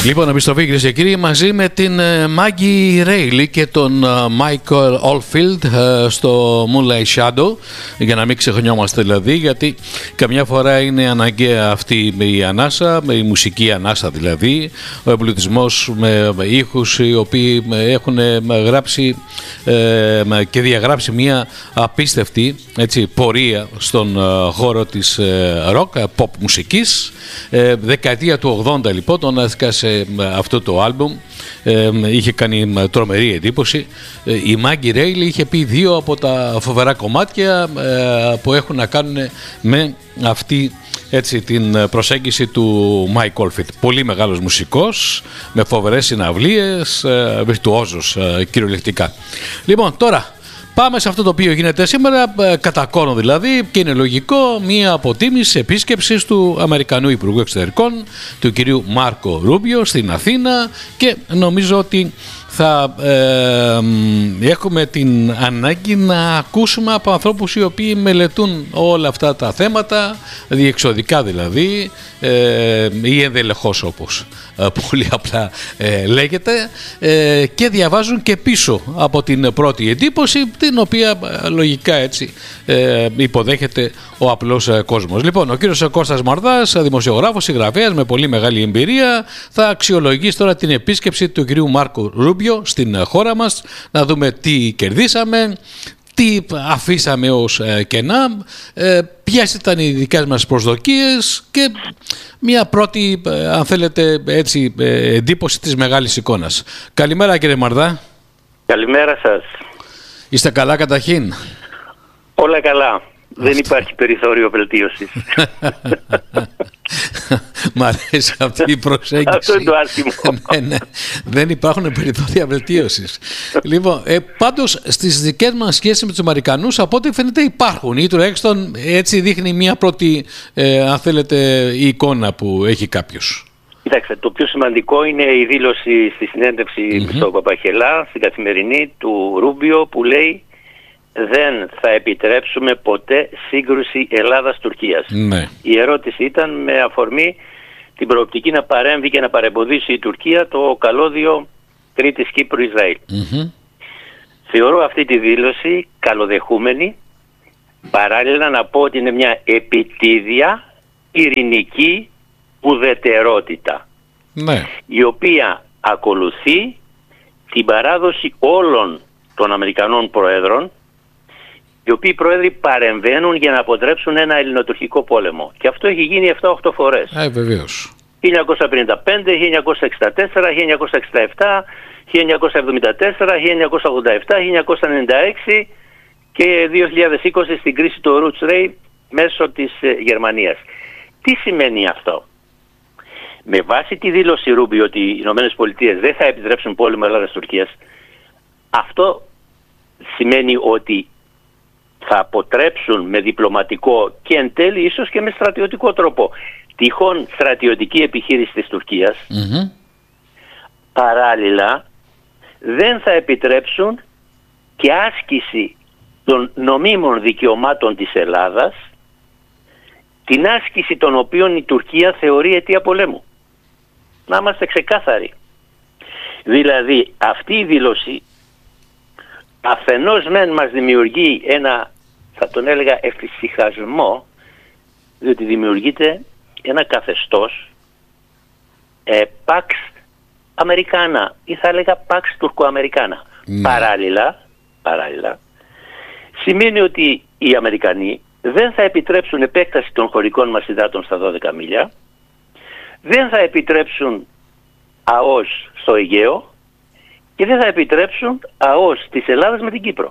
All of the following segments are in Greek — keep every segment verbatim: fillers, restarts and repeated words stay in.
Λοιπόν, επιστροφή κυρίες και κύριοι, μαζί με την Μάγκη Ρέιλι και τον Μάικλ Όλφιλντ στο Moonlight Shadow, για να μην ξεχνιόμαστε δηλαδή, γιατί καμιά φορά είναι αναγκαία αυτή η ανάσα, η μουσική ανάσα δηλαδή, ο εμπλουτισμός με ήχους οι οποίοι έχουν γράψει ε, και διαγράψει μια απίστευτη, έτσι, πορεία στον χώρο της rock, pop μουσικής. Ε, δεκαετία του ογδόντα λοιπόν τον έσκασε αυτό το άλμπουμ, ε, είχε κάνει τρομερή εντύπωση. ε, η Μάγκη Ρέιλι είχε πει δύο από τα φοβερά κομμάτια ε, που έχουν να κάνουν με αυτή, έτσι, την προσέγγιση του Μάικ Όλφιλντ. Πολύ μεγάλος μουσικός, με φοβερές συναυλίες, ε, βιρτουόζος ε, κυριολεκτικά. Λοιπόν, τώρα πάμε σε αυτό το οποίο γίνεται σήμερα, κατά κόνο δηλαδή, και είναι λογικό, μία αποτίμηση επίσκεψης του Αμερικανού Υπουργού Εξωτερικών, του κυρίου Μάρκο Ρούμπιο, στην Αθήνα, και νομίζω ότι θα ε, έχουμε την ανάγκη να ακούσουμε από ανθρώπους οι οποίοι μελετούν όλα αυτά τα θέματα, διεξοδικά δηλαδή, ε, ή ενδελεχώς όπως ε, πολύ απλά ε, λέγεται, ε, και διαβάζουν και πίσω από την πρώτη εντύπωση, την οποία ε, λογικά έτσι ε, υποδέχεται ο απλός ε, κόσμος. Λοιπόν, ο κύριος Κώστας Μαρδάς, δημοσιογράφος, συγγραφέας με πολύ μεγάλη εμπειρία, θα αξιολογήσει τώρα την επίσκεψη του κυρίου Μάρκο Ρούμπιο στην χώρα μας, να δούμε τι κερδίσαμε, τι αφήσαμε ως ε, κενά, ε, ποιες ήταν οι δικές μας προσδοκίες και μια πρώτη, ε, αν θέλετε έτσι, ε, εντύπωση της μεγάλης εικόνας. Καλημέρα κύριε Μαρδά. Καλημέρα σας. Είστε καλά καταρχήν? Όλα καλά. Δεν υπάρχει περιθώριο βελτίωσης. Μ' αρέσει αυτή η προσέγγιση. Αυτό είναι το άσχημο. ναι, ναι. Δεν υπάρχουν περιθώρια βελτίωσης. Λοιπόν, ε, πάντως στις δικές μας σχέσεις με τους Αμερικανούς, από ό,τι φαίνεται υπάρχουν, ή τουλάχιστον έτσι δείχνει μια πρώτη, ε, αν θέλετε, η εικόνα που έχει κάποιος. Κοιτάξτε, το πιο σημαντικό είναι η δήλωση στη συνέντευξη mm-hmm. στο Παπαχελά, στην Καθημερινή, του Ρούμπιο, που λέει: δεν θα επιτρέψουμε ποτέ σύγκρουση Ελλάδας-Τουρκίας. Ναι. Η ερώτηση ήταν με αφορμή την προοπτική να παρέμβει και να παρεμποδίσει η Τουρκία το καλώδιο Κρήτης Κύπρου-Ισραήλ. Mm-hmm. Θεωρώ αυτή τη δήλωση καλοδεχούμενη, παράλληλα να πω ότι είναι μια επιτίδια ειρηνική ουδετερότητα, ναι, η οποία ακολουθεί την παράδοση όλων των Αμερικανών Προέδρων, οι οποίοι πρόεδροι παρεμβαίνουν για να αποτρέψουν ένα ελληνοτουρκικό πόλεμο. Και αυτό έχει γίνει επτά οκτώ φορές. Ε, βεβαίως. χίλια εννιακόσια πενήντα πέντε, χίλια εννιακόσια εξήντα τέσσερα, χίλια εννιακόσια εξήντα επτά, χίλια εννιακόσια εβδομήντα τέσσερα, χίλια εννιακόσια ογδόντα επτά, χίλια εννιακόσια ενενήντα έξι και δύο χιλιάδες είκοσι στην κρίση του Roots Ray μέσω της ε, Γερμανίας. Τι σημαίνει αυτό? Με βάση τη δήλωση Ρούμπι ότι οι ΗΠΑ δεν θα επιτρέψουν πόλεμο Ελλάδας-Τουρκίας, αυτό σημαίνει ότι θα αποτρέψουν με διπλωματικό και εν τέλει ίσως και με στρατιωτικό τρόπο τυχόν στρατιωτική επιχείρηση της Τουρκίας. Mm-hmm. Παράλληλα δεν θα επιτρέψουν και άσκηση των νομίμων δικαιωμάτων της Ελλάδας, την άσκηση των οποίων η Τουρκία θεωρεί αιτία πολέμου. Να είμαστε ξεκάθαροι. Δηλαδή αυτή η δήλωση αφενός μεν μας δημιουργεί ένα, θα τον έλεγα, εφησυχασμό, διότι δημιουργείται ένα καθεστώς ε, Pax Americana, ή θα έλεγα Pax Τουρκοαμερικάνα. Mm. Παράλληλα, παράλληλα, σημαίνει ότι οι Αμερικανοί δεν θα επιτρέψουν επέκταση των χωρικών μας υδάτων στα δώδεκα μίλια, δεν θα επιτρέψουν ΑΟΣ στο Αιγαίο και δεν θα επιτρέψουν ΑΟΣ της Ελλάδας με την Κύπρο.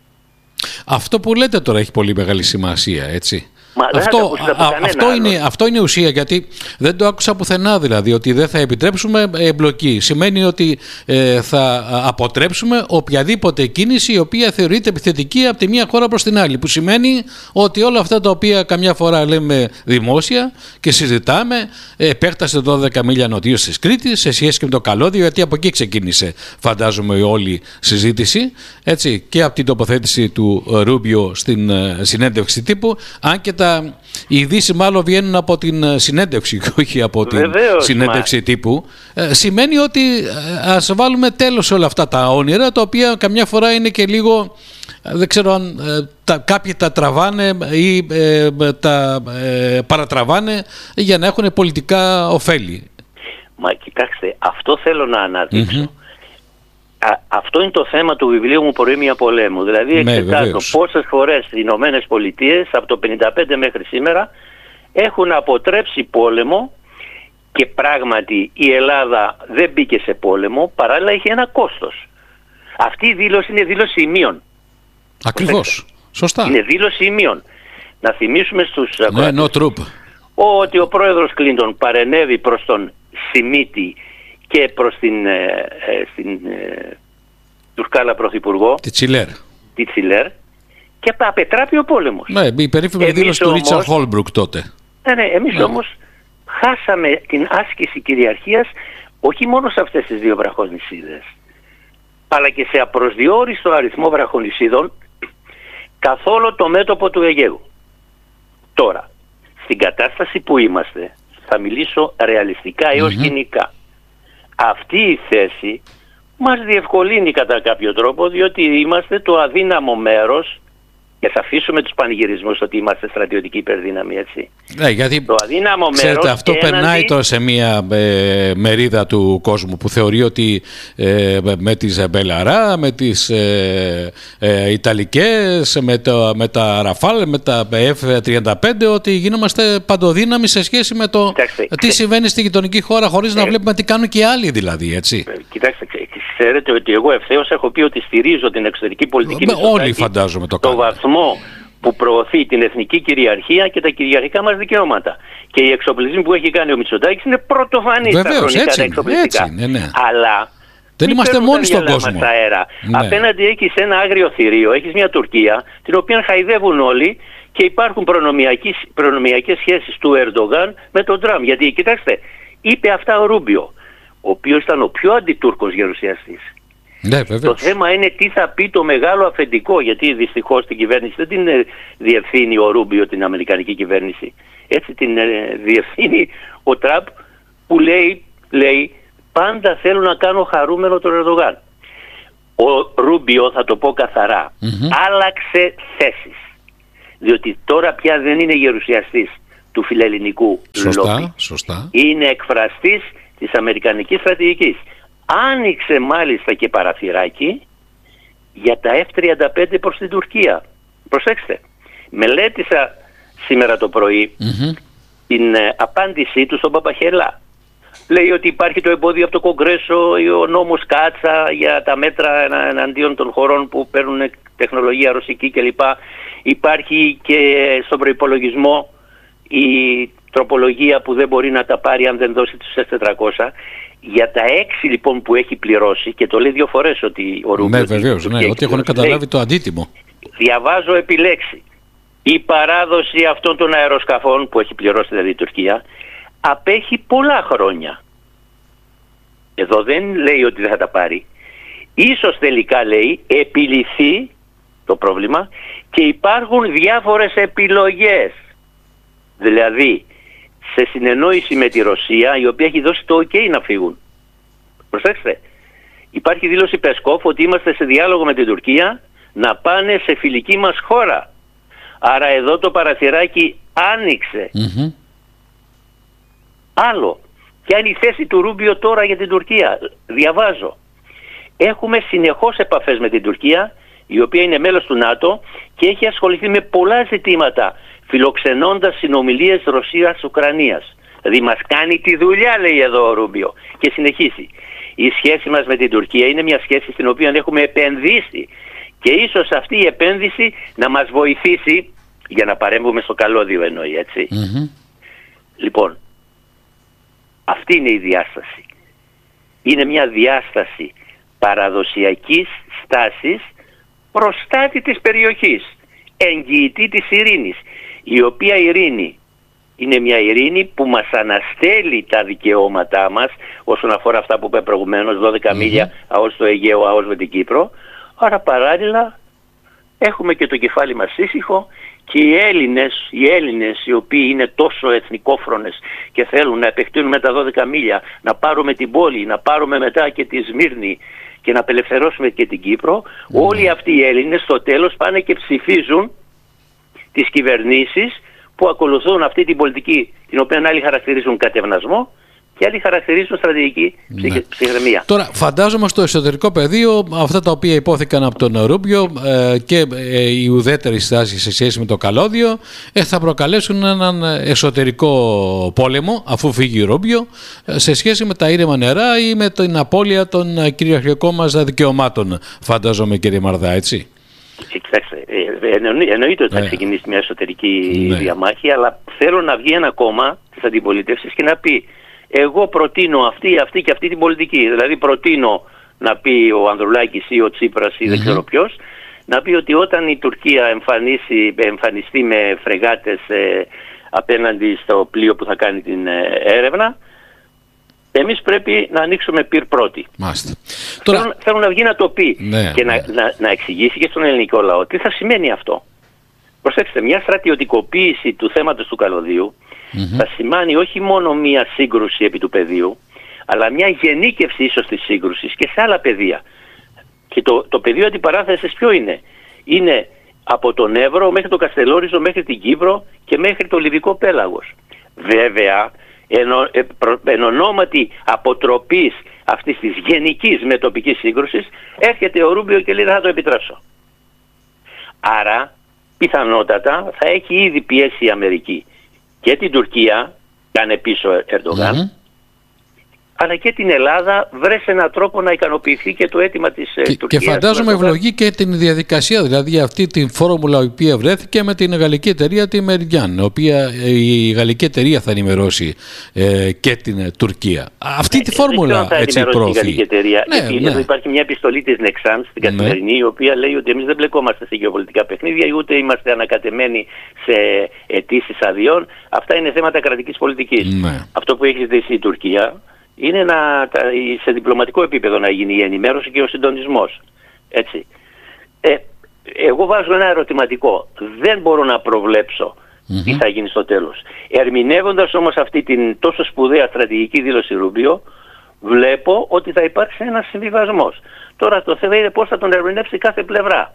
Αυτό που λέτε τώρα έχει πολύ μεγάλη σημασία, έτσι. Μα αυτό, α, αυτό, είναι, αυτό είναι ουσία, γιατί δεν το άκουσα πουθενά, δηλαδή ότι δεν θα επιτρέψουμε εμπλοκή. Σημαίνει ότι ε, θα αποτρέψουμε οποιαδήποτε κίνηση η οποία θεωρείται επιθετική από τη μία χώρα προς την άλλη, που σημαίνει ότι όλα αυτά τα οποία καμιά φορά λέμε δημόσια και συζητάμε, επέκταση των δώδεκα μίλια νοτίως της Κρήτης σε σχέση και με το καλώδιο, γιατί από εκεί ξεκίνησε, φαντάζομαι, όλη συζήτηση, έτσι, και από την τοποθέτηση του Ρούμπιο στην συνέντευξη τύπου, αν και τα τα οι ειδήσεις μάλλον βγαίνουν από την συνέντευξη και όχι από την Βεβαίως, συνέντευξη μα... τύπου, ε, σημαίνει ότι ε, ας βάλουμε τέλος σε όλα αυτά τα όνειρα, τα οποία καμιά φορά είναι και λίγο, δεν ξέρω αν ε, τα, κάποιοι τα τραβάνε ή ε, τα ε, παρατραβάνε για να έχουν πολιτικά ωφέλη. Μα κοιτάξτε, αυτό θέλω να αναδείξω. Mm-hmm. Α, αυτό είναι το θέμα του βιβλίου μου «Προήμια πολέμου». Δηλαδή εξετάζω πόσες φορές οι Ηνωμένες Πολιτείες από το πενήντα πέντε μέχρι σήμερα έχουν αποτρέψει πόλεμο, και πράγματι η Ελλάδα δεν μπήκε σε πόλεμο, παράλληλα είχε ένα κόστος. Αυτή η δήλωση είναι δήλωση ημίων. Ακριβώς. Σωστά. Είναι δήλωση ημίων. Να θυμίσουμε στους ναι, no troop. ότι ο πρόεδρος Κλίντον παρενέβη προς τον Σιμίτη και προς την, ε, ε, στην ε, Τουρκάλα πρωθυπουργό, τη Τσιλέρ. τη Τσιλέρ, και απετράπη ο πόλεμος. Ναι, η περίφημη δήλωση του Ρίτσαρντ Χόλμπρουκ τότε. Ναι, ναι, εμείς ναι. όμως χάσαμε την άσκηση κυριαρχίας όχι μόνο σε αυτές τις δύο βραχονησίδες, αλλά και σε απροσδιόριστο αριθμό βραχονησίδων καθ' όλο το μέτωπο του Αιγαίου. Τώρα, στην κατάσταση που είμαστε, θα μιλήσω ρεαλιστικά έως mm-hmm. κοινικά. Αυτή η θέση μας διευκολύνει κατά κάποιο τρόπο, διότι είμαστε το αδύναμο μέρος, και θα αφήσουμε τους πανηγυρισμούς ότι είμαστε στρατιωτική υπερδύναμη, έτσι. Ναι, γιατί το αδύναμο ξέρετε, μέρος αυτό έναντι... περνάει τώρα σε μια ε, μερίδα του κόσμου που θεωρεί ότι ε, με τις Μπελαρά, με τις ε, ε, Ιταλικές, με, το, με τα Ραφάλ, με τα εφ τριάντα πέντε, ότι γινόμαστε παντοδύναμοι σε σχέση με το Κοιτάξτε, τι συμβαίνει στη γειτονική χώρα, χωρίς ε, να βλέπουμε τι κάνουν και οι άλλοι δηλαδή, έτσι. Ε, κοιτάξτε, ξέρετε ότι εγώ ευθέως έχω πει ότι στηρίζω την εξωτερική πολιτική με, όλοι φαντάζομαι το κάνουν. Που προωθεί την εθνική κυριαρχία και τα κυριαρχικά μας δικαιώματα. Και οι εξοπλισμοί που έχει κάνει ο Μητσοτάκης είναι πρωτοφανείς στα χρονικά τα εξοπλιστικά. Έτσι, ναι, ναι. Αλλά δεν είμαστε μόνοι στον κόσμο. Ναι. Απέναντι έχεις ένα άγριο θηρίο, έχεις μια Τουρκία την οποία χαϊδεύουν όλοι, και υπάρχουν προνομιακές σχέσεις του Ερντογάν με τον Τραμπ. Γιατί κοιτάξτε, είπε αυτά ο Ρούμπιο, ο οποίος ήταν ο πιο αντιτούρκος γερουσιαστής. Ναι, το θέμα είναι τι θα πει το μεγάλο αφεντικό, γιατί δυστυχώς την κυβέρνηση δεν την διευθύνει ο Ρούμπιο, την αμερικανική κυβέρνηση. Έτσι την διευθύνει ο Τραμπ, που λέει, λέει πάντα θέλω να κάνω χαρούμενο τον Ερντογάν. Ο Ρούμπιο, θα το πω καθαρά, mm-hmm. άλλαξε θέσεις. Διότι τώρα πια δεν είναι γερουσιαστής του φιλελληνικού λόμπι. Σωστά. Είναι εκφραστής της αμερικανικής στρατηγικής. Άνοιξε μάλιστα και παραθυράκι για τα εφ τριάντα πέντε προς την Τουρκία. Προσέξτε, μελέτησα σήμερα το πρωί mm-hmm. την ε, απάντησή του στον Παπαχελά. Λέει ότι υπάρχει το εμπόδιο από το Κογκρέσο, ο νόμος Κάτσα για τα μέτρα εναντίον των χωρών που παίρνουν τεχνολογία ρωσική κλπ. Υπάρχει και στον προϋπολογισμό η τροπολογία που δεν μπορεί να τα πάρει αν δεν δώσει τους ες τετρακόσια. Για τα έξι λοιπόν που έχει πληρώσει, και το λέει δύο φορές ότι ο Ρούμπιο... Ναι, βεβαίως, ναι, ότι έχουν καταλάβει λέει, το αντίτιμο. Διαβάζω επιλέξει. Η παράδοση αυτών των αεροσκαφών που έχει πληρώσει δηλαδή η Τουρκία απέχει πολλά χρόνια. Εδώ δεν λέει ότι δεν θα τα πάρει. Ίσως τελικά, λέει, επιλυθεί το πρόβλημα και υπάρχουν διάφορες επιλογές. Δηλαδή, σε συνεννόηση με τη Ρωσία, η οποία έχει δώσει το OK να φύγουν. Προσέξτε, υπάρχει δήλωση Πεσκόφ ότι είμαστε σε διάλογο με την Τουρκία να πάνε σε φιλική μας χώρα. Άρα εδώ το παραθυράκι άνοιξε. Mm-hmm. Άλλο. Ποια είναι η θέση του Ρούμπιο τώρα για την Τουρκία? Διαβάζω. Έχουμε συνεχώς επαφές με την Τουρκία, η οποία είναι μέλος του ΝΑΤΟ και έχει ασχοληθεί με πολλά ζητήματα, φιλοξενώντας συνομιλίες Ρωσίας-Ουκρανίας. Δηλαδή μας κάνει τη δουλειά, λέει εδώ ο Ρούμπιο. Και συνεχίσει. Η σχέση μας με την Τουρκία είναι μια σχέση στην οποία έχουμε επενδύσει. Και ίσως αυτή η επένδυση να μας βοηθήσει για να παρέμβουμε στο καλώδιο, εννοεί, έτσι. Mm-hmm. Λοιπόν, αυτή είναι η διάσταση. Είναι μια διάσταση παραδοσιακής στάσης προστάτη της περιοχής, εγγυητή της ειρήνης, η οποία ειρήνη είναι μια ειρήνη που μας αναστέλει τα δικαιώματά μας όσον αφορά αυτά που είπα προηγουμένως, δώδεκα mm-hmm. μίλια αώς το Αιγαίο, αώς με την Κύπρο. Άρα παράλληλα έχουμε και το κεφάλι μας ήσυχο Και οι Έλληνες, οι Έλληνες οι οποίοι είναι τόσο εθνικόφρονες και θέλουν να επεκτείνουμε τα δώδεκα μίλια, να πάρουμε την πόλη, να πάρουμε μετά και τη Σμύρνη και να απελευθερώσουμε και την Κύπρο, mm. όλοι αυτοί οι Έλληνες στο τέλος πάνε και ψηφίζουν τις κυβερνήσεις που ακολουθούν αυτή την πολιτική, την οποία άλλοι χαρακτηρίζουν κατευνασμό και άλλοι χαρακτηρίζουν στρατηγική ναι. ψυχραιμία. Τώρα, φαντάζομαι στο εσωτερικό πεδίο αυτά τα οποία υπόθηκαν από τον Ρούμπιο ε, και ε, η ουδέτερη στάση σε σχέση με το καλώδιο ε, θα προκαλέσουν έναν εσωτερικό πόλεμο, αφού φύγει ο Ρούμπιο, ε, σε σχέση με τα ήρεμα νερά ή με την απώλεια των ε, κυριαρχικών μας δικαιωμάτων. Φαντάζομαι, κύριε Μαρδά, έτσι. Κοιτάξτε, εννοεί, εννοείται ότι θα ξεκινήσει μια εσωτερική ναι. διαμάχη, αλλά θέλω να βγει ένα κόμμα της αντιπολίτευσης και να πει: εγώ προτείνω αυτή, αυτή και αυτή την πολιτική. Δηλαδή προτείνω, να πει ο Ανδρουλάκης ή ο Τσίπρας ή mm-hmm. δεν ξέρω ποιος, να πει ότι όταν η Τουρκία εμφανίσει, εμφανιστεί με φρεγάτες ε, απέναντι στο πλοίο που θα κάνει την ε, έρευνα, εμείς πρέπει να ανοίξουμε πυρ πρώτοι. Τώρα... Θέλω, θέλω να βγει να το πει ναι, και ναι. Να, να, να εξηγήσει και στον ελληνικό λαό τι θα σημαίνει αυτό. Προσέξτε, μια στρατιωτικοποίηση του θέματος του καλωδίου mm-hmm. θα σημάνει όχι μόνο μια σύγκρουση επί του πεδίου, αλλά μια γενίκευση ίσως της σύγκρουσης και σε άλλα πεδία. Και το, το πεδίο αντιπαράθεσης ποιο είναι? Είναι από τον Εύρο μέχρι το Καστελόριζο, μέχρι την Κύπρο και μέχρι το Λιβικό πέλαγος. Βέβαια, εν, εν ονόματι αποτροπής αυτής της γενικής μετοπικής σύγκρουσης, έρχεται ο Ρούμπιο και λέει θα το επιτρέψω. Άρα, πιθανότατα θα έχει ήδη πιέσει η Αμερική και την Τουρκία, κάνε πίσω Ερντογάν, mm-hmm. αλλά και την Ελλάδα, βρες έναν τρόπο να ικανοποιηθεί και το αίτημα της και, Τουρκίας. Και φαντάζομαι ευλογεί και την διαδικασία, δηλαδή αυτή την φόρμουλα η οποία βρέθηκε με την γαλλική εταιρεία τη Meridian, η οποία η γαλλική εταιρεία θα ενημερώσει ε, και την Τουρκία. Αυτή ναι, τη φόρμουλα θα έτσι προωθεί. Η γαλλική εταιρεία. Ναι, ναι. Υπάρχει μια επιστολή της Νεξάν στην Καθημερινή, ναι. η οποία λέει ότι εμείς δεν μπλεκόμαστε σε γεωπολιτικά παιχνίδια, ούτε είμαστε ανακατεμένοι σε αιτήσεις αδειών. Αυτά είναι θέματα κρατικής πολιτικής. Ναι. Αυτό που έχει ζητήσει η Τουρκία είναι να, σε διπλωματικό επίπεδο να γίνει η ενημέρωση και ο συντονισμός. Έτσι. Ε, εγώ βάζω ένα ερωτηματικό. Δεν μπορώ να προβλέψω mm-hmm. τι θα γίνει στο τέλος. Ερμηνεύοντας όμως αυτή την τόσο σπουδαία στρατηγική δήλωση Ρούμπιο, βλέπω ότι θα υπάρξει ένας συμβιβασμός. Τώρα το θέμα είναι πώς θα τον ερμηνεύσει κάθε πλευρά.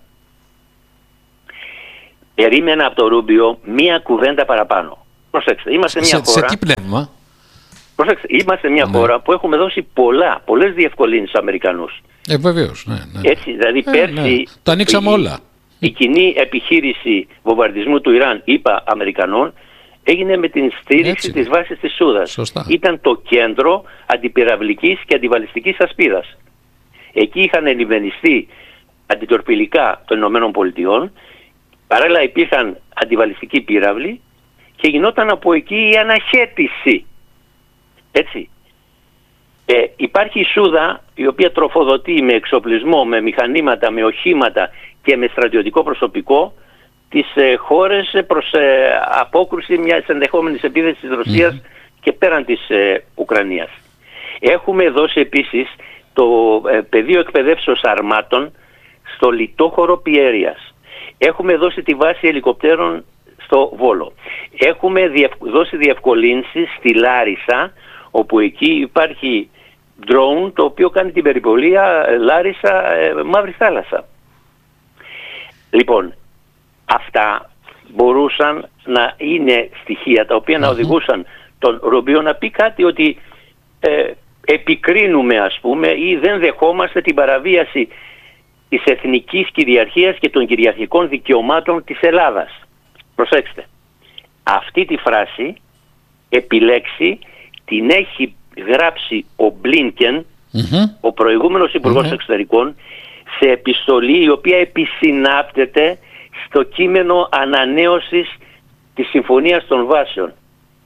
Περίμενα από το Ρούμπιο μία κουβέντα παραπάνω. Προσέξτε, είμαστε μια σε, χώρα... Σε τι πνεύμα? Προσέξτε, είμαστε μια ναι. χώρα που έχουμε δώσει πολλά, πολλές διευκολύνσεις στους Αμερικανούς. Ε, βεβαίως, ναι, ναι. Έτσι, δηλαδή ε, πέρσι ναι. τα ανοίξαμε η, όλα. Η κοινή επιχείρηση βομβαρδισμού του Ιράν, είπα Αμερικανών, έγινε με την στήριξη Έτσι. της βάσης της Σούδας. Σωστά. Ήταν το κέντρο αντιπυραυλικής και αντιβαλιστικής ασπίδας. Εκεί είχαν ελιμενιστεί αντιτορπιλικά των Ηνωμένων Πολιτειών, παράλληλα υπήρχαν αντιβαλιστικοί πύραυλοι και γινόταν από εκεί η αναχέτηση. Έτσι. Ε, υπάρχει η Σούδα, η οποία τροφοδοτεί με εξοπλισμό, με μηχανήματα, με οχήματα και με στρατιωτικό προσωπικό τις ε, χώρες προς ε, απόκρουση μιας ενδεχόμενης επίθεσης της Ρωσίας mm-hmm. και πέραν της ε, Ουκρανίας. Έχουμε δώσει επίσης το ε, πεδίο εκπαιδεύσεως αρμάτων στο λιτόχωρο Πιέριας. Έχουμε δώσει τη βάση ελικοπτέρων στο Βόλο. Έχουμε διευ... δώσει διευκολύνσεις στη Λάρισα, όπου εκεί υπάρχει drone το οποίο κάνει την περιπολία Λάρισα ε, Μαύρη Θάλασσα. Λοιπόν, αυτά μπορούσαν να είναι στοιχεία τα οποία mm-hmm. να οδηγούσαν τον Ρούμπιο να πει κάτι ότι ε, επικρίνουμε ας πούμε ή δεν δεχόμαστε την παραβίαση της εθνικής κυριαρχίας και των κυριαρχικών δικαιωμάτων της Ελλάδας. Προσέξτε, αυτή τη φράση επιλέξει την έχει γράψει ο Μπλίνκεν, mm-hmm. ο προηγούμενος Υπουργός mm-hmm. Εξωτερικών, σε επιστολή η οποία επισυνάπτεται στο κείμενο ανανέωσης της Συμφωνίας των Βάσεων.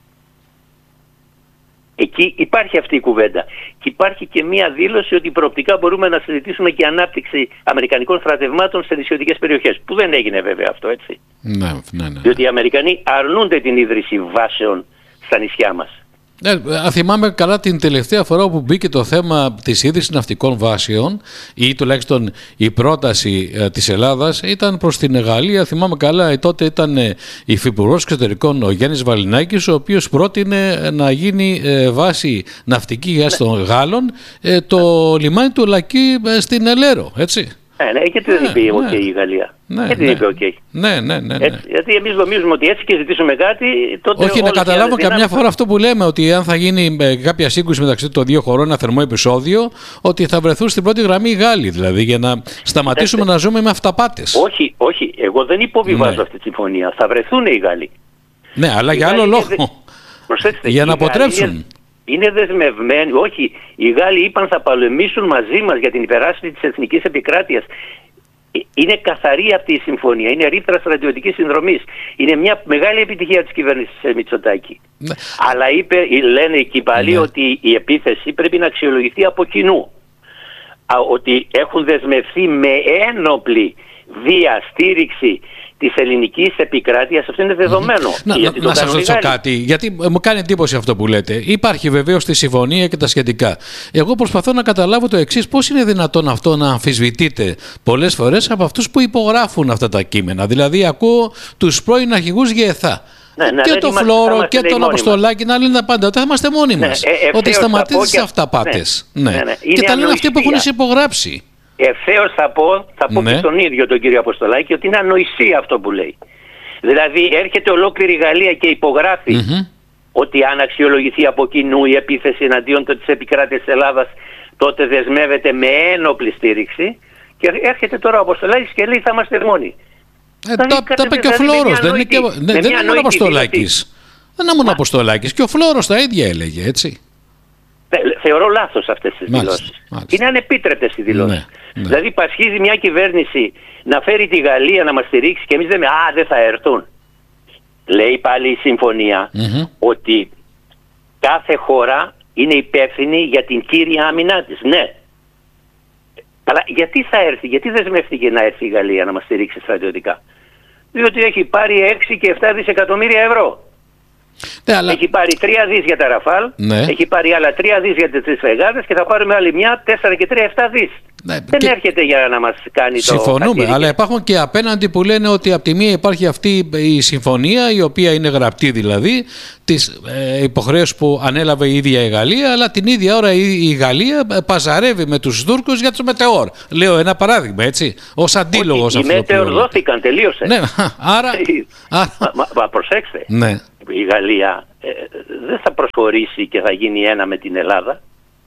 Εκεί υπάρχει αυτή η κουβέντα. Και υπάρχει και μία δήλωση ότι προοπτικά μπορούμε να συζητήσουμε και ανάπτυξη αμερικανικών στρατευμάτων σε νησιωτικές περιοχές. Που δεν έγινε βέβαια αυτό, έτσι. Ναι, ναι, ναι. Διότι οι Αμερικανοί αρνούνται την ίδρυση βάσεων στα νησιά μας. Ε, θυμάμαι καλά την τελευταία φορά που μπήκε το θέμα της ίδρυσης ναυτικών βάσεων ή τουλάχιστον η πρόταση ε, της Ελλάδας ήταν προς την Γαλλία. Θυμάμαι καλά, ε, τότε ήταν ε, υφυπουργός εξωτερικών ο Γιάννης Βαλινάκης, ο οποίος πρότεινε να γίνει ε, βάση ναυτική για των Γάλλων ε, το λιμάνι του Λακκί ε, στην Ελέρο, έτσι. Ναι, ναι, γιατί δεν είπε οκ η Γαλλία. Ναι, γιατί ναι. δεν είπε οκ. Ναι, ναι, ναι, ναι. Έτσι, γιατί εμείς νομίζουμε ότι έτσι και ζητήσουμε κάτι, τότε. Όχι, να καταλάβω καμιά δυνάμεις... φορά αυτό που λέμε, ότι αν θα γίνει ε, κάποια σύγκρουση μεταξύ των δύο χωρών, ένα θερμό επεισόδιο, ότι θα βρεθούν στην πρώτη γραμμή οι Γάλλοι, δηλαδή, για να σταματήσουμε Κοιτάξτε, να ζούμε με αυταπάτες. Όχι, όχι. Εγώ δεν υποβιβάζω Ναι. αυτή τη συμφωνία. Θα βρεθούν οι Γάλλοι. Ναι, αλλά Οι για άλλο Γάλλοι λόγο. είναι... Προσέξτε, Για να οι Γάλλοι αποτρέψουν. Είναι... είναι δεσμευμένοι. Όχι, οι Γάλλοι είπαν θα παλεμήσουν μαζί μας για την υπεράσπιση της εθνικής επικράτειας. Είναι καθαρή αυτή η συμφωνία. Είναι ρήτρα στρατιωτικής συνδρομής. Είναι μια μεγάλη επιτυχία της κυβέρνησης Μητσοτάκη. Ναι. Αλλά είπε, λένε εκεί πάλι, ναι, ότι η επίθεση πρέπει να αξιολογηθεί από κοινού. Ότι έχουν δεσμευθεί με ένοπλη βία στήριξη της ελληνικής επικράτειας. Αυτό είναι δεδομένο. Mm-hmm. Να, να σας ρωτήσω κάτι, γιατί μου κάνει εντύπωση αυτό που λέτε. Υπάρχει βεβαίως τη συμφωνία και τα σχετικά. Εγώ προσπαθώ να καταλάβω το εξής: πώς είναι δυνατόν αυτό να αμφισβητείται πολλές φορές από αυτούς που υπογράφουν αυτά τα κείμενα? Δηλαδή, ακούω τους πρώην αρχηγούς ΓΕΘΑ. Ναι, ναι, και τον Φλόρο και τον Αποστολάκη να λένε πάντα ότι θα είμαστε μόνοι μας. Ναι, ε, ότι σταματήσετε τις αυταπάτες. Ναι, ναι. Ναι, ναι. Και τα λένε αυτοί που έχουν υπογράψει. Ευθέως θα πω, θα πω, ναι, και στον ίδιο τον κύριο Αποστολάκη, ότι είναι ανοησία αυτό που λέει. Δηλαδή έρχεται ολόκληρη η Γαλλία και υπογράφει mm-hmm. ότι αν αξιολογηθεί από κοινού η επίθεση εναντίον της επικράτειας της Ελλάδας, τότε δεσμεύεται με ένοπλη στήριξη, και έρχεται τώρα ο Αποστολάκης και λέει θα είμαστε μόνοι. Ε, τα τα είπε και ο Φλόρος, δεν είναι μόνο ο Αποστολάκης. Δεν είναι μόνο ο Αποστολάκης, και ο Φλόρος τα ίδια έλεγε, έτσι. Θεωρώ λάθος αυτές τις δηλώσεις. Είναι ανεπίτρεπτες οι δηλώσεις. Ναι, ναι. Δηλαδή πασχίζει μια κυβέρνηση να φέρει τη Γαλλία να μας στηρίξει και εμείς λέμε «Α, δεν θα έρθουν». Λέει πάλι η συμφωνία mm-hmm. ότι κάθε χώρα είναι υπεύθυνη για την κύρια άμυνά της. Ναι. Αλλά γιατί θα έρθει, γιατί δεσμεύτηκε να έρθει η Γαλλία να μας στηρίξει στρατιωτικά? Διότι έχει πάρει έξι και επτά δισεκατομμύρια ευρώ. Ναι, αλλά... Έχει πάρει τρία δις για τα Ραφάλ, ναι, έχει πάρει άλλα τρία δις για τις τρεις φρεγάτες και θα πάρουμε άλλη μια τέσσερα και τρία επτά δις. Ναι, δεν και... έρχεται για να μας κάνει συμφωνούμε, το... Συμφωνούμε, αλλά υπάρχουν και απέναντι που λένε ότι από τη μία υπάρχει αυτή η συμφωνία, η οποία είναι γραπτή δηλαδή, τις ε, υποχρέωσεις που ανέλαβε η ίδια η Γαλλία, αλλά την ίδια ώρα η, η Γαλλία παζαρεύει με τους Τούρκους για τους Μετεώρ. Λέω ένα παράδειγμα, έτσι, ως αντίλογος. Οι Μετεώρ δόθηκαν, τελείωσε. Ναι, άρα... μα, μα, μα προσέξτε. Ναι. Η Γαλλία ε, δεν θα προσχωρήσει και θα γίνει ένα με την Ελλάδα.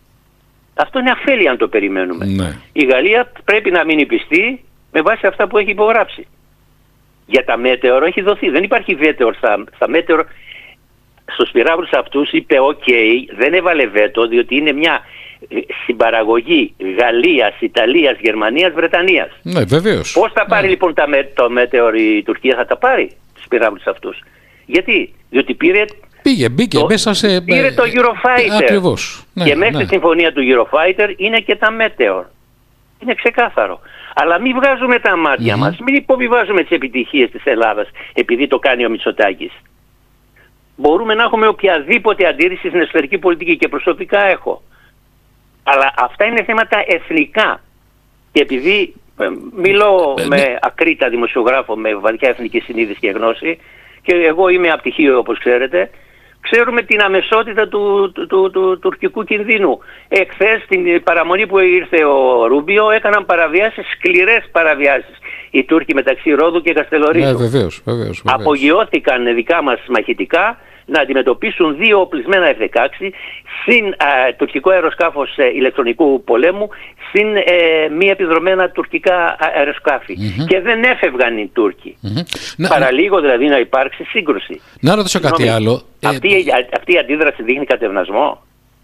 Αυτό είναι αφέλεια αν το περιμένουμε. Ναι. Η Γαλλία πρέπει να μείνει πιστή με βάση αυτά που έχει υπογράψει. Για τα Μέτεωρ έχει δοθεί. Δεν υπάρχει βέτεο στα, στα Μέτεωρ. Στους πυράβλους αυτούς είπε «ΟΚ», δεν έβαλε βέτο, διότι είναι μια συμπαραγωγή Γαλλίας, Ιταλίας, Γερμανίας, Βρετανίας. Ναι, βεβαίως. Πώς θα πάρει ναι. λοιπόν τα, το Μέτεωρ η Τουρκία? Θα τα πάρει τους πυράβλους αυτούς. Γιατί? Διότι πήρε, Πήγε, μπήκε, το, μέσα σε... πήρε το Eurofighter. Ακριβώς. Ναι, και μέσα ναι. στη συμφωνία του Eurofighter είναι και τα Μέτεωρ. Είναι ξεκάθαρο. Αλλά μην βγάζουμε τα μάτια mm-hmm. μας, μην υποβιβάζουμε τις επιτυχίες της Ελλάδας επειδή το κάνει ο Μητσοτάκης. Μπορούμε να έχουμε οποιαδήποτε αντίρρηση στην εσωτερική πολιτική και προσωπικά έχω. Αλλά αυτά είναι θέματα εθνικά. Και επειδή ε, μιλώ ε, με ναι. ακρίτα δημοσιογράφο, με βαθιά εθνική συνείδηση και γνώση, και εγώ είμαι απτυχίο όπως ξέρετε, ξέρουμε την αμεσότητα του, του, του, του τουρκικού κινδύνου. Εχθές στην παραμονή που ήρθε ο Ρούμπιο έκαναν παραβιάσεις, σκληρές παραβιάσεις. Οι Τούρκοι μεταξύ Ρόδου και Καστελορίτου. Ναι, βεβαίως, βεβαίως, βεβαίως. Απογειώθηκαν δικά μας μαχητικά να αντιμετωπίσουν δύο οπλισμένα εφ δεκαέξι συν α, τουρκικό αεροσκάφος ε, ηλεκτρονικού πολέμου συν ε, μη επιδρομένα τουρκικά αεροσκάφη. Mm-hmm. Και δεν έφευγαν οι Τούρκοι. Mm-hmm. Παραλίγο δηλαδή να υπάρξει σύγκρουση. Να ρωτήσω κάτι άλλο. Αυτή, ε... αυτή η αντίδραση δείχνει κατευνασμό.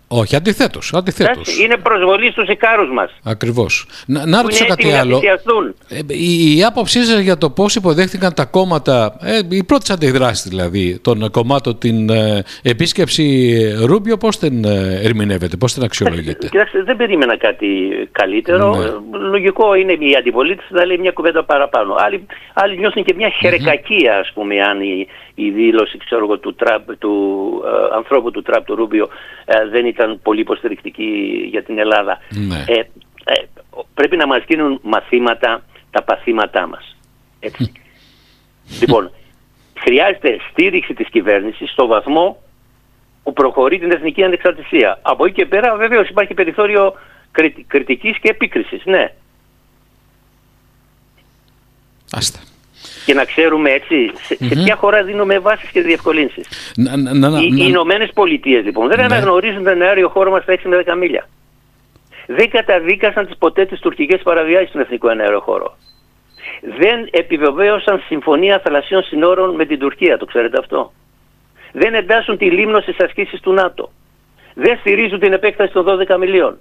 Όχι, αντιθέτως. αντιθέτως. Είναι προσβολή στους Ικάρους μας. Ακριβώς. Να, να ρωτήσω κάτι άλλο. Ε, η, η άποψή σας για το πώς υποδέχτηκαν τα κόμματα, ε, οι πρώτες αντιδράσεις δηλαδή των κομμάτων, την ε, επίσκεψη Ρούμπιο, πώς την ε, ερμηνεύετε, πώς την αξιολογείτε? Κοιτάξτε, δεν περίμενα κάτι καλύτερο. Ναι. Λογικό είναι η αντιπολίτευση να λέει μια κουβέντα παραπάνω. Άλλοι, άλλοι νιώθουν και μια χερεκακία, ας πούμε, αν η, η δήλωση ξέρω, του, Τραμπ, του ε, ανθρώπου του Τραμπ, του Ρούμπιο, ε, δεν ήταν πολύ υποστηρικτική για την Ελλάδα. Ναι. Ε, ε, πρέπει να μας γίνουν μαθήματα τα παθήματά μας. Έτσι. Λοιπόν, χρειάζεται στήριξη της κυβέρνησης στο βαθμό που προχωρεί την εθνική ανεξαρτησία. Από εκεί και πέρα βεβαίως υπάρχει περιθώριο κρι, κριτικής και επίκρισης. Ναι. Άστα. Και να ξέρουμε έτσι σε, mm-hmm. σε ποια χώρα δίνουμε βάσεις και διευκολύνσεις. Να, να, να, οι, να, οι Ηνωμένες Πολιτείες λοιπόν δεν ναι. αναγνωρίζουν τον αέριο χώρο μας στα έξι με δέκα μίλια. Δεν καταδίκασαν τις ποτέ τις τουρκικές παραβιάσεις στον εθνικό αέριο χώρο. Δεν επιβεβαίωσαν συμφωνία θαλασσιών συνόρων με την Τουρκία, το ξέρετε αυτό. Δεν εντάσσουν τη Λίμνο στις ασκήσεις του ΝΑΤΟ. Δεν στηρίζουν την επέκταση των δώδεκα μιλίων.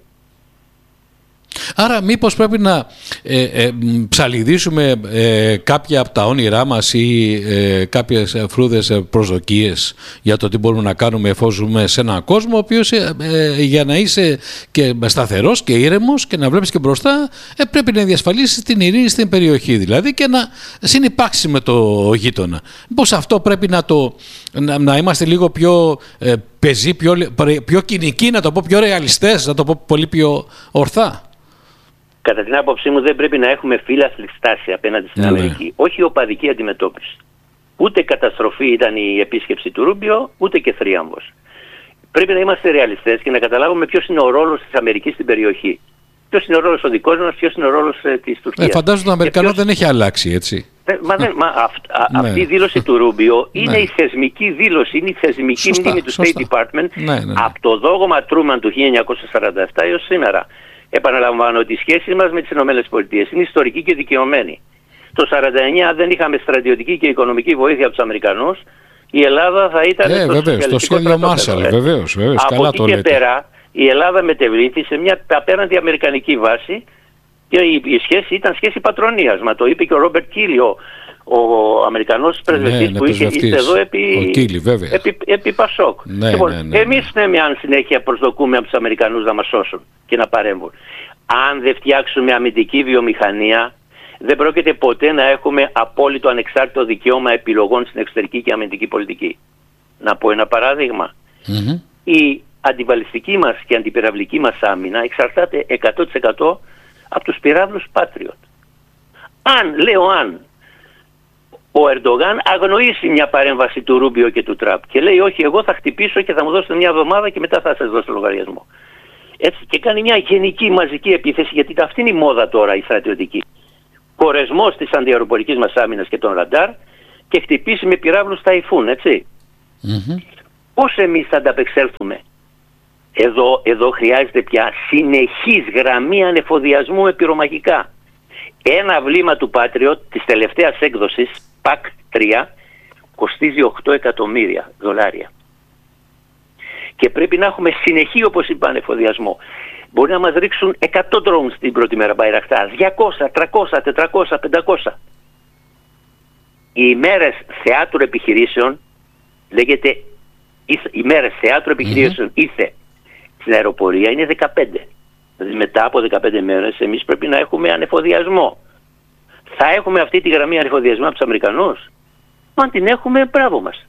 Άρα μήπως πρέπει να ε, ε, ψαλιδίσουμε ε, κάποια από τα όνειρά μας ή ε, κάποιες φρούδες προσδοκίες για το τι μπορούμε να κάνουμε εφόσον ζούμε σε έναν κόσμο ο οποίος ε, ε, για να είσαι και σταθερός και ήρεμος και να βλέπεις και μπροστά ε, πρέπει να διασφαλίσεις την ειρήνη στην περιοχή δηλαδή και να συνυπάρξεις με το γείτονα. Μήπως αυτό πρέπει να, το, να, να είμαστε λίγο πιο ε, πεζοί, πιο, πιο κοινικοί, να το πω πιο ρεαλιστές, να το πω πολύ πιο ορθά? Κατά την άποψή μου δεν πρέπει να έχουμε φύλαθλη στάση απέναντι στην ναι, Αμερική. Ναι. Όχι οπαδική αντιμετώπιση. Ούτε καταστροφή ήταν η επίσκεψη του Ρούμπιο, ούτε και θρίαμβος. Πρέπει να είμαστε ρεαλιστές και να καταλάβουμε ποιος είναι ο ρόλος της Αμερικής στην περιοχή. Ποιος είναι ο ρόλος ο δικός μας, ποιος είναι ο ρόλος ε, της Τουρκίας. Ε, φαντάζομαι τον Αμερικανό ποιος... δεν έχει αλλάξει, έτσι. Ε, μα δεν, μα, αυ, α, ναι. Αυτή η δήλωση του Ρούμπιο είναι ναι. η θεσμική δήλωση, είναι η θεσμική σωστά, μνήμη του σωστά. State Department ναι, ναι, ναι. από το δόγμα Τρούμαν του χίλια εννιακόσια σαράντα επτά έως σήμερα. Επαναλαμβάνω ότι η σχέση μας με τις ΗΠΑ είναι ιστορική και δικαιωμένη. Το χίλια εννιακόσια σαράντα εννιά δεν είχαμε στρατιωτική και οικονομική βοήθεια από τους Αμερικανούς. Η Ελλάδα θα ήταν ε, στο βεβαίως, το σχέδιο Μάρσαλ, βεβαίως, βεβαίως. Από καλά εκεί το και λέτε. πέρα η Ελλάδα μετεβλήθη σε μια απέναντι αμερικανική βάση και η, η σχέση ήταν σχέση πατρονίας. Μα το είπε και ο Ρόμπερτ Κίλι, ο, ο Αμερικανός πρεσβευτής ναι, ναι, που είχε ήρθε εδώ επί, Κίλι, επί, επί Πασόκ. Ναι, λοιπόν, ναι, ναι, εμείς ναι, με αν συνέχεια προσδοκούμε από τους Αμερικανούς να μας σώσουν και να παρέμβουν. Αν δεν φτιάξουμε αμυντική βιομηχανία, δεν πρόκειται ποτέ να έχουμε απόλυτο ανεξάρτητο δικαίωμα επιλογών στην εξωτερική και αμυντική πολιτική. Να πω ένα παράδειγμα. Mm-hmm. Η αντιβαλιστική μας και αντιπυραυλική μας άμυνα εξαρτάται εκατό τοις εκατό από τους πυράβλους Patriot. Αν, λέω αν, ο Ερντογάν αγνοήσει μια παρέμβαση του Ρούμπιο και του Τραμπ και λέει όχι, εγώ θα χτυπήσω και θα μου δώσετε μια εβδομάδα και μετά θα σας δώσω λογαριασμό. Έτσι, και κάνει μια γενική μαζική επίθεση, γιατί αυτή είναι η μόδα τώρα η στρατιωτική. Κορεσμός της αντιαεροπορικής μας άμυνας και των ραντάρ και χτυπήσει με πυράβλους Ταϊφούν, έτσι. Mm-hmm. Πώς εμείς θα ανταπεξέλθουμε? Εδώ, εδώ χρειάζεται πια συνεχής γραμμή ανεφοδιασμού με πυρομαχικά. Ένα βλήμα του Patriot της τελευταίας έκδοσης, πακ τρία, κοστίζει οκτώ εκατομμύρια δολάρια. Και πρέπει να έχουμε συνεχή, όπως είπα, ανεφοδιασμό. Μπορεί να μας ρίξουν εκατό drones την πρώτη μέρα Μπαϊρακτάρ, διακόσια, τριακόσια, τετρακόσια, πεντακόσια. Οι ημέρες θεάτρου επιχειρήσεων, λέγεται, οι ημέρες θεάτρου επιχειρήσεων mm-hmm. ήρθε στην αεροπορία είναι δεκαπέντε. Δηλαδή μετά από δεκαπέντε μέρες εμείς πρέπει να έχουμε ανεφοδιασμό. Θα έχουμε αυτή τη γραμμή ανεφοδιασμού από τους Αμερικανούς? Αν την έχουμε, μπράβο μας.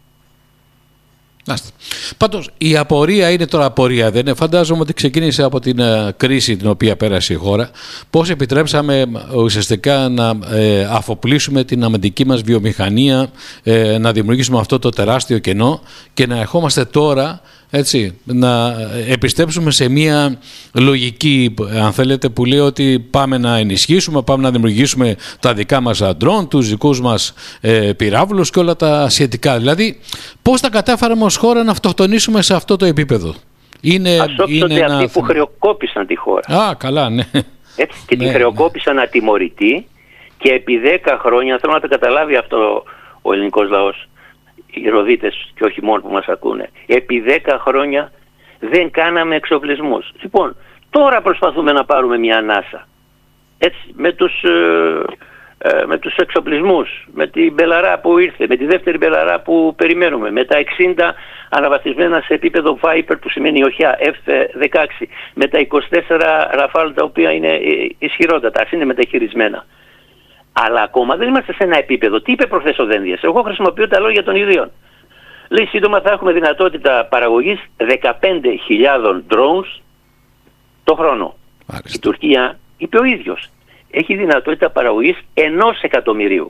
Πάντως η απορία είναι τώρα απορία, δεν είναι? Φαντάζομαι ότι ξεκίνησε από την uh, κρίση την οποία πέρασε η χώρα. Πώς επιτρέψαμε ουσιαστικά να ε, αφοπλίσουμε την αμυντική μας βιομηχανία, ε, να δημιουργήσουμε αυτό το τεράστιο κενό και να ερχόμαστε τώρα, έτσι, να επιστρέψουμε σε μια λογική, αν θέλετε, που λέει ότι πάμε να ενισχύσουμε, πάμε να δημιουργήσουμε τα δικά μας ντρόν, τους δικούς μας ε, πυράβλους και όλα τα σχετικά. Δηλαδή, πώς θα κατάφεραμε ως χώρα να αυτοκτονήσουμε σε αυτό το επίπεδο? Είναι, είναι ένα... αυτοί που χρεοκόπησαν τη χώρα. Α, καλά, ναι. Έτσι, και ναι, τη χρεοκόπησαν ναι. ατιμωρητή και επί δέκα χρόνια, θέλω να το καταλάβει αυτό ο ελληνικός λαός, οι Ροδίτες και όχι μόνο που μας ακούνε, επί δέκα χρόνια δεν κάναμε εξοπλισμούς. Λοιπόν, τώρα προσπαθούμε να πάρουμε μια ανάσα. Έτσι, με τους, ε, ε, με τους εξοπλισμούς, με την Μπελαρά που ήρθε, με τη δεύτερη Μπελαρά που περιμένουμε, με τα εξήντα αναβαθμισμένα σε επίπεδο Viper που σημαίνει οχιά εφ δεκαέξι, με τα είκοσι τέσσερα Rafale τα οποία είναι ισχυρότατα, ας είναι μεταχειρισμένα. Αλλά ακόμα δεν είμαστε σε ένα επίπεδο. Τι είπε προχθές ο Δένδιας? Εγώ χρησιμοποιώ τα λόγια των ιδίων. Λέει σύντομα θα έχουμε δυνατότητα παραγωγής δεκαπέντε χιλιάδες drones το χρόνο. Μάλιστα. Η Τουρκία, είπε ο ίδιος, έχει δυνατότητα παραγωγής ενός εκατομμυρίου.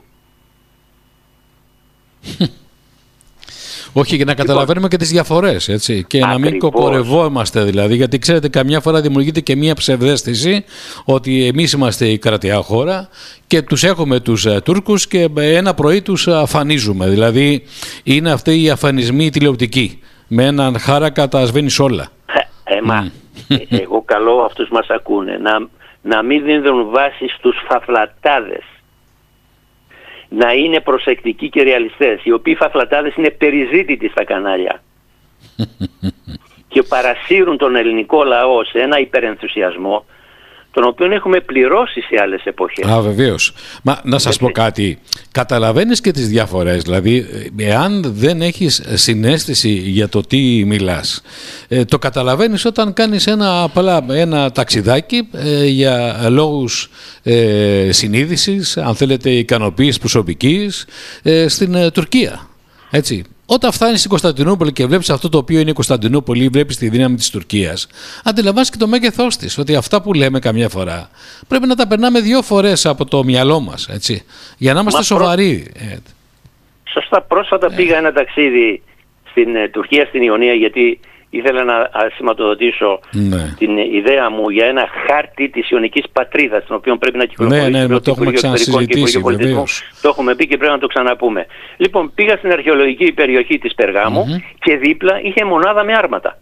Όχι, για να καταλαβαίνουμε και τις διαφορές, έτσι. Και ακριβώς. Να μην κοκορευόμαστε δηλαδή, γιατί ξέρετε, καμιά φορά δημιουργείται και μία ψευδαίσθηση ότι εμείς είμαστε η κρατιά χώρα και τους έχουμε τους uh, Τούρκους και ένα πρωί τους αφανίζουμε. Δηλαδή, είναι αυτοί οι αφανισμοί τηλεοπτικοί. Με έναν χάρακα τα σβήνεις όλα. Ε, μα, mm. εγώ καλώ αυτούς μας ακούνε να, να μην δίνουν βάση στους φαφλατάδες. Να είναι προσεκτικοί και ρεαλιστές, οι οποίοι φαφλατάδες είναι περιζήτητοι στα κανάλια και παρασύρουν τον ελληνικό λαό σε ένα υπερενθουσιασμό τον οποίο έχουμε πληρώσει σε άλλες εποχές. Α, βεβαίως. Μα να σας πω κάτι, καταλαβαίνεις και τις διαφορές, δηλαδή εάν δεν έχεις συναίσθηση για το τι μιλάς, ε, το καταλαβαίνεις όταν κάνεις ένα, απλά ένα ταξιδάκι ε, για λόγους ε, συνείδησης, αν θέλετε ικανοποίησης προσωπικής, ε, στην ε, Τουρκία, έτσι. Όταν φτάνεις στην Κωνσταντινούπολη και βλέπεις αυτό το οποίο είναι η Κωνσταντινούπολη, βλέπεις τη δύναμη της Τουρκίας, αντιλαμβάνεσαι και το μέγεθός της. Ότι αυτά που λέμε καμιά φορά πρέπει να τα περνάμε δύο φορές από το μυαλό μας, έτσι, για να είμαστε Μα σοβαροί. Προ... Σωστά, πρόσφατα ε. πήγα ένα ταξίδι στην ε, Τουρκία, στην Ιωνία, γιατί ήθελα να σηματοδοτήσω ναι. την ιδέα μου για ένα χάρτη της Ιωνικής πατρίδας, τον οποίο πρέπει να κυκλοφορήσει. Ναι, ναι, το έχουμε ξανασυζητήσει, βεβαίως. Το έχουμε πει και πρέπει να το ξαναπούμε. Λοιπόν, πήγα στην αρχαιολογική περιοχή της Περγάμου mm-hmm. και δίπλα είχε μονάδα με άρματα.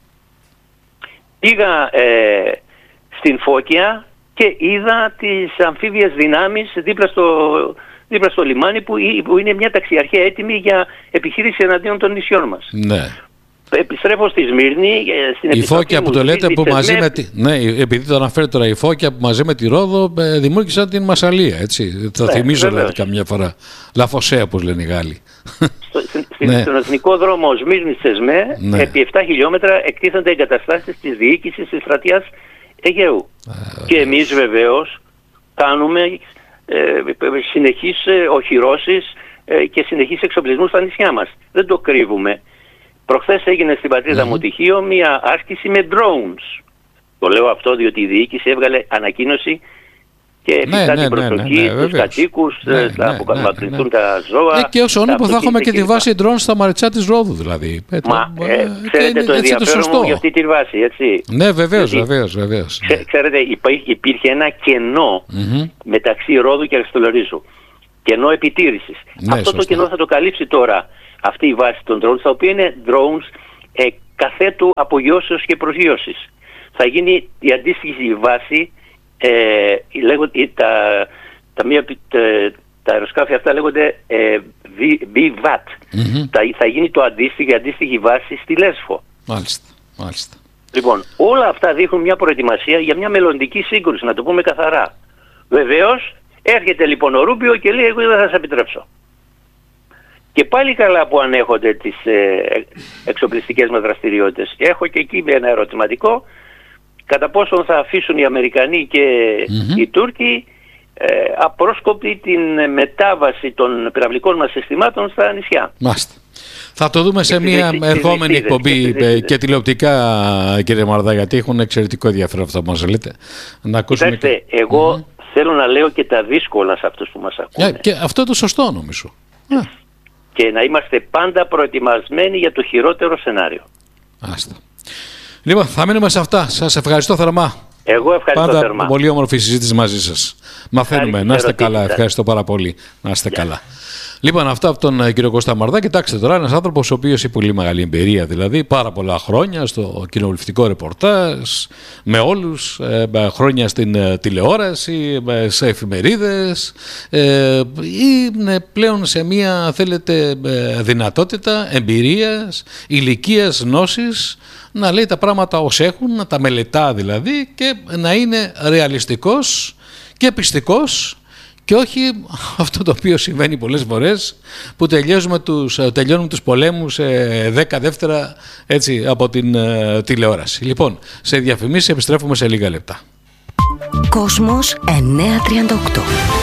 Πήγα ε, στην Φώκια και είδα τις αμφίβιες δυνάμεις δίπλα στο, δίπλα στο λιμάνι που, που είναι μια ταξιαρχία έτοιμη για επιχείρηση εναντίον των νησιών μας. Ναι. Επιστρέφω στη Σμύρνη, στην η Φώκια που το λέτε, που μαζί με τη... ναι, επειδή το αναφέρει τώρα, η Φώκια που μαζί με τη Ρόδο ε, δημιούργησαν την Μασσαλία, έτσι. Το ναι, θυμίζω δηλαδή καμιά φορά. Λαφωσέα, όπως λένε οι Γάλλοι. Στο, στην, ναι. Στον εθνικό δρόμο Σμύρνης-Σεσμέ, ναι. επί επτά χιλιόμετρα εκτίθενται εγκαταστάσεις της διοίκησης της στρατιάς Αιγαίου. Α, και εμείς βεβαίως κάνουμε ε, συνεχείς ε, οχυρώσεις ε, και συνεχείς εξοπλισμούς στα νησιά μας. Δεν το κρύβουμε. Προχθές έγινε στην πατρίδα mm-hmm. μου Τυχείο μια άσκηση με drones. Το λέω αυτό διότι η διοίκηση έβγαλε ανακοίνωση και φυσικά ναι, την ναι, προσοχή ναι, ναι, στους κατοίκους, ναι, θα ναι, αποκαταπληθούν ναι, ναι. τα ζώα. Ε, και ως όνοι που θα έχουμε και τη βάση drones στα Μαριτσά της Ρόδου δηλαδή. Μα ε, ε, ξέρετε το ενδιαφέρον μου για αυτή τη βάση, έτσι. Ναι, βεβαίως, Γιατί, βεβαίως, βεβαίως. Ναι. Ξέρετε, υπήρχε ένα κενό mm-hmm. μεταξύ Ρόδου και Αριστολαρίζου. Κενό επιτήρησης. Ναι, αυτό σωστά. το κενό θα το καλύψει τώρα αυτή η βάση των drones, τα οποία είναι drones ε, καθέτου απογειώσεως και προσγείωσης. Θα γίνει η αντίστοιχη βάση, ε, λέγον, τα, τα, μία, τα, τα αεροσκάφη αυτά λέγονται ε, βι βατ. Mm-hmm. Θα, θα γίνει το αντίστοιχη, η αντίστοιχη βάση στη Λέσβο. Μάλιστα, μάλιστα. Λοιπόν, όλα αυτά δείχνουν μια προετοιμασία για μια μελλοντική σύγκρουση, να το πούμε καθαρά. Βεβαίως, έρχεται λοιπόν ο Ρούμπιο και λέει: εγώ δεν θα σας επιτρέψω. Και πάλι καλά που ανέχονται τις ε, εξοπλιστικές μας δραστηριότητες. Έχω και εκεί ένα ερωτηματικό, κατά πόσον θα αφήσουν οι Αμερικανοί και mm-hmm. οι Τούρκοι ε, απρόσκοπτη την μετάβαση των πυραυλικών μας συστημάτων στα νησιά. Μάλιστα. Θα το δούμε σε μια ερχόμενη εκπομπή και, και τηλεοπτικά, κύριε Μαρδά, γιατί έχουν εξαιρετικό ενδιαφέρον αυτό που μας λέτε. Να ακούσουμε. Κοιτάξτε, και... εγώ mm-hmm. θέλω να λέω και τα δύσκολα σε αυτούς που μας ακούνε. Yeah, και αυτό είναι το σωστό νομίζω. Yeah. Και να είμαστε πάντα προετοιμασμένοι για το χειρότερο σενάριο. Άστα. Λοιπόν, θα μείνουμε σε αυτά. Σας ευχαριστώ θερμά. Εγώ ευχαριστώ πάντα θερμά. Πολύ όμορφη συζήτηση μαζί σας. Μαθαίνουμε. Να είστε καλά. Ευχαριστώ πάρα πολύ. Να είστε yeah. καλά. Λοιπόν, αυτό από τον κύριο Κώστα Μαρδά. Κοιτάξτε τώρα, ένας άνθρωπος ο οποίος έχει πολύ μεγάλη εμπειρία, δηλαδή πάρα πολλά χρόνια στο κοινοβουλευτικό ρεπορτάζ, με όλους, ε, χρόνια στην ε, τηλεόραση, ε, σε εφημερίδες, ε, είναι πλέον σε μια, θέλετε, ε, δυνατότητα εμπειρίας, ηλικίας, γνώσης, να λέει τα πράγματα ως έχουν, να τα μελετά δηλαδή και να είναι ρεαλιστικός και πιστικός. Και όχι αυτό το οποίο συμβαίνει πολλές φορές, που τελειώνουμε τους, τελειώνουμε τους πολέμους σε δέκα δεύτερα, έτσι, από την uh, τηλεόραση. Λοιπόν, σε διαφημίσεις επιστρέφουμε σε λίγα λεπτά. Κόσμος εννιακόσια τριάντα οκτώ.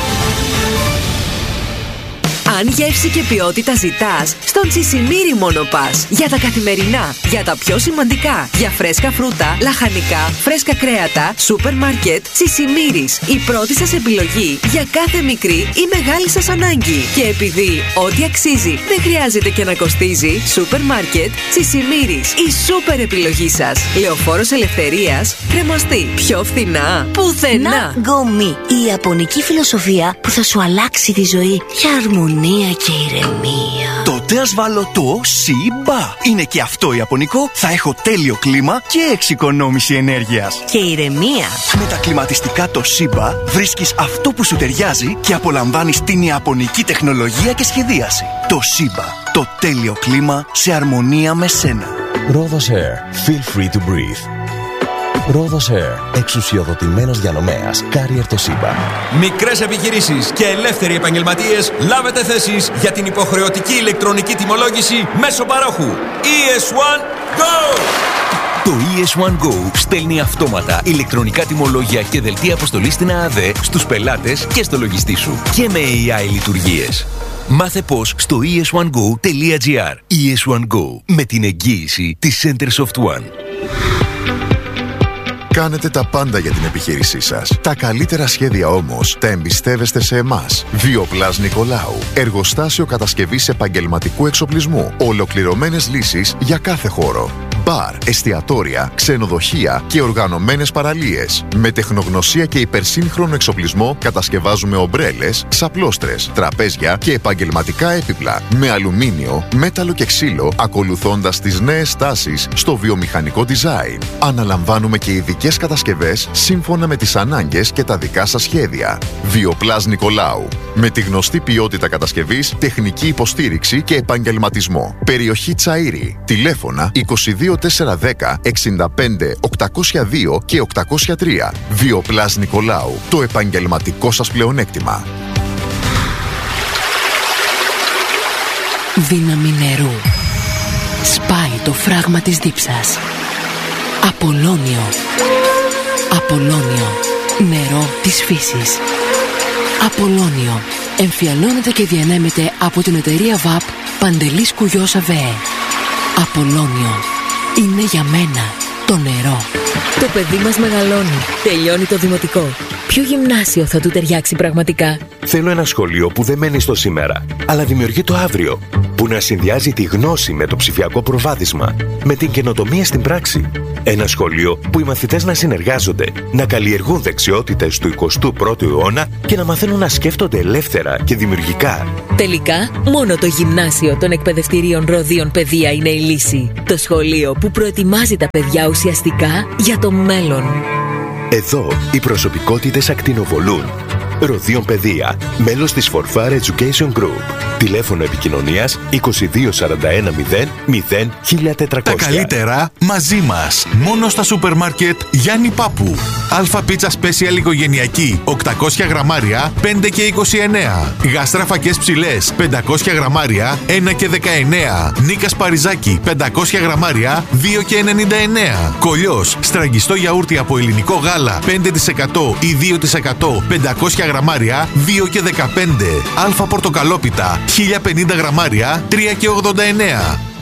Αν γεύση και ποιότητα ζητάς, στον Τσισιμίρι μόνο πας. Για τα καθημερινά, για τα πιο σημαντικά, για φρέσκα φρούτα, λαχανικά, φρέσκα κρέατα, σούπερ μάρκετ, Τσισιμίρις. Η πρώτη σας επιλογή για κάθε μικρή ή μεγάλη σας ανάγκη. Και επειδή ό,τι αξίζει δεν χρειάζεται και να κοστίζει, σούπερ μάρκετ, Τσισιμίρις. Η σούπερ επιλογή σας. Λεωφόρος Ελευθερίας, κρεμαστή. Πιο φθηνά, πουθενά. Ναγκομί. Η ιαπωνική φιλοσοφία που θα σου αλλάξει τη ζωή για αρμονία και ηρεμία. Τότε ας βάλω το Σιμπα. Είναι και αυτό ιαπωνικό. Θα έχω τέλειο κλίμα και εξοικονόμηση ενέργειας. Και ηρεμία. Με τα κλιματιστικά το Σιμπα βρίσκεις αυτό που σου ταιριάζει και απολαμβάνεις την ιαπωνική τεχνολογία και σχεδίαση. Το Σιμπα. Το τέλειο κλίμα σε αρμονία με σένα. Rhodos Air. Feel free to breathe. Rhodos Air. Εξουσιοδοτημένος διανομέας. Carrier το Toshiba. Μικρές επιχειρήσεις και ελεύθεροι επαγγελματίες, λάβετε θέσεις για την υποχρεωτική ηλεκτρονική τιμολόγηση μέσω παρόχου. ι ες ουάν Go! Το ι ες ουάν Go στέλνει αυτόματα ηλεκτρονικά τιμολόγια και δελτία αποστολής στην ΑΑΔΕ στους πελάτες και στο λογιστή σου. Και με έι άι λειτουργίες. Μάθε πώς στο ι ες ουάν γκο τελεία τζι άρ. ι ες ουάν Go, με την εγγύηση της Centersoft One. Κάνετε τα πάντα για την επιχείρησή σας. Τα καλύτερα σχέδια όμως τα εμπιστεύεστε σε εμάς. Βιοπλάς Νικολάου. Εργοστάσιο κατασκευής επαγγελματικού εξοπλισμού. Ολοκληρωμένες λύσεις για κάθε χώρο. Μπαρ, εστιατόρια, ξενοδοχεία και οργανωμένες παραλίες. Με τεχνογνωσία και υπερσύγχρονο εξοπλισμό κατασκευάζουμε ομπρέλες, ξαπλώστρες, τραπέζια και επαγγελματικά έπιπλα. Με αλουμίνιο, μέταλλο και ξύλο, ακολουθώντας τις νέες τάσεις στο βιομηχανικό design. Αναλαμβάνουμε και ειδικές κατασκευές σύμφωνα με τις ανάγκες και τα δικά σας σχέδια. Βιοπλάς Νικολάου. Με τη γνωστή ποιότητα κατασκευής, τεχνική υποστήριξη και επαγγελματισμό. Περιοχή Τσαΐρη. Τηλέφωνα είκοσι δύο τετρακόσια δέκα εξήντα πέντε οκτακόσια δύο και οκτακόσια τρία. Βιοπλάς Νικολάου. Το επαγγελματικό σας πλεονέκτημα. Δύναμη νερού. Σπάει το φράγμα της δίψας. Απολώνιο. Απολώνιο. Νερό της φύσης. Απολώνιο. Εμφιαλώνεται και διανέμεται από την εταιρεία βαπ Παντελής Κουγιός ΑΒΕ. Απολώνιο. Είναι για μένα το νερό. Το παιδί μας μεγαλώνει. Τελειώνει το δημοτικό. Ποιο γυμνάσιο θα του ταιριάξει πραγματικά? Θέλω ένα σχολείο που δεν μένει στο σήμερα, αλλά δημιουργεί το αύριο. Που να συνδυάζει τη γνώση με το ψηφιακό προβάδισμα, με την καινοτομία στην πράξη. Ένα σχολείο που οι μαθητές να συνεργάζονται, να καλλιεργούν δεξιότητες του εικοστού πρώτου αιώνα και να μαθαίνουν να σκέφτονται ελεύθερα και δημιουργικά. Τελικά, μόνο το γυμνάσιο των εκπαιδευτηρίων Ροδίων Παιδεία είναι η λύση. Το σχολείο που προετοιμάζει τα παιδιά ουσιαστικά για το μέλλον. Εδώ οι προσωπικότητες ακτινοβολούν. Ροδίων Παιδεία, μέλος της Forfar Education Group. Τηλέφωνο επικοινωνίας είκοσι δύο σαράντα ένα μηδέν μηδέν χίλια τετρακόσια. Τα καλύτερα μαζί μας. Μόνο στα σούπερ μάρκετ Γιάννη Πάπου. Αλφα πίτσα σπέσιαλ οικογενειακή οκτακόσια γραμμάρια πέντε και είκοσι εννέα. Γαστρά φακές ψηλές πεντακόσια γραμμάρια ένα και δεκαεννέα. Νίκας Παριζάκη πεντακόσια γραμμάρια δύο και ενενήντα εννέα. Κολλιός στραγγιστό γιαούρτι από ελληνικό γάλα πέντε τοις εκατό ή δύο τοις εκατό πεντακόσια γραμμάρια δύο και δεκαπέντε. Αλφα πορτοκαλόπιτα χίλια πενήντα γραμμάρια τρία και ογδόντα εννέα.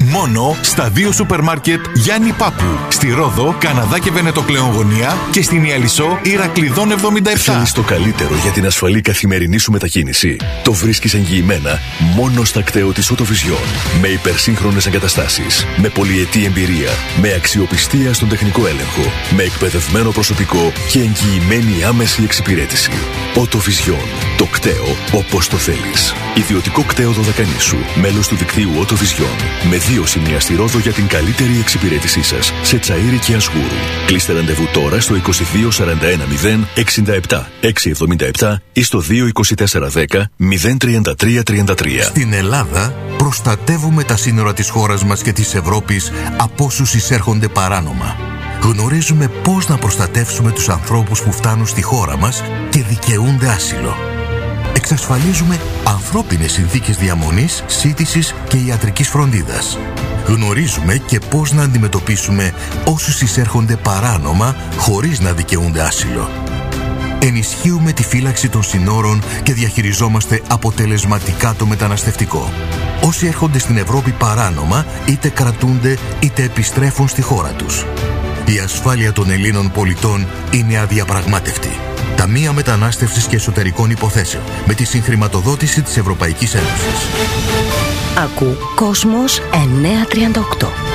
Μόνο στα δύο σούπερ μάρκετ Γιάννη Πάπου. Στη Ρόδο, Καναδά και Βενετοκλέον γωνία και στην Ιαλισσό Ηρακλειδών εβδομήντα επτά. Θέλεις το καλύτερο για την ασφαλή καθημερινή σου μετακίνηση? Το βρίσκεις εγγυημένα μόνο στα κτέο της Autovision. Με υπερσύγχρονες εγκαταστάσεις, με πολυετή εμπειρία, με αξιοπιστία στον τεχνικό έλεγχο, με εκπαιδευμένο προσωπικό και εγγυημένη άμεση εξυπηρέτηση. Autovision. Το κτέο όπως το θέλεις. Ιδιωτικό κτέο Δωδεκανήσου. Μέλος του δικτύου Autovision. Με δύο σημεία στη Ρόδο για την καλύτερη εξυπηρέτησή σας. Σε Τσαΐρι και Ασγούρου. Κλείστε ραντεβού τώρα στο είκοσι δύο σαράντα ένα μηδέν εξήντα επτά εξακόσια εβδομήντα επτά ή στο δύο είκοσι τέσσερα δέκα μηδέν τριάντα τρία τριάντα τρία. Στην Ελλάδα προστατεύουμε τα σύνορα της χώρας μας και της Ευρώπης από όσους εισέρχονται παράνομα. Γνωρίζουμε πώς να προστατεύσουμε τους ανθρώπους που φτάνουν στη χώρα μας και δικαιούνται άσυλο. Εξασφαλίζουμε ανθρώπινες συνθήκες διαμονής, σύντησης και ιατρικής φροντίδας. Γνωρίζουμε και πώς να αντιμετωπίσουμε όσους εισέρχονται παράνομα χωρίς να δικαιούνται άσυλο. Ενισχύουμε τη φύλαξη των συνόρων και διαχειριζόμαστε αποτελεσματικά το μεταναστευτικό. Όσοι έρχονται στην Ευρώπη παράνομα είτε κρατούνται είτε επιστρέφουν στη χώρα τους. Η ασφάλεια των Ελλήνων πολιτών είναι αδιαπραγμάτευτη. Ταμεία Μετανάστευσης και Εσωτερικών Υποθέσεων με τη συγχρηματοδότηση της Ευρωπαϊκής Ένωσης. Ακού Κόσμος εννιακόσια τριάντα οκτώ.